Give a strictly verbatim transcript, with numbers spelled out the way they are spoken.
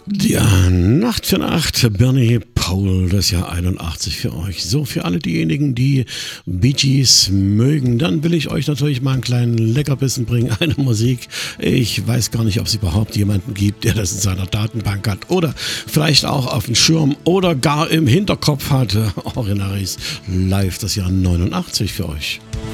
Ja, Nacht für Nacht, Bernie Paul, das Jahr einundachtzig für euch. So, für alle diejenigen, die Bee Gees mögen, dann will ich euch natürlich mal einen kleinen Leckerbissen bringen, eine Musik. Ich weiß gar nicht, ob es überhaupt jemanden gibt, der das in seiner Datenbank hat oder vielleicht auch auf dem Schirm oder gar im Hinterkopf hat. Orinaris live, das Jahr neunundachtzig für euch.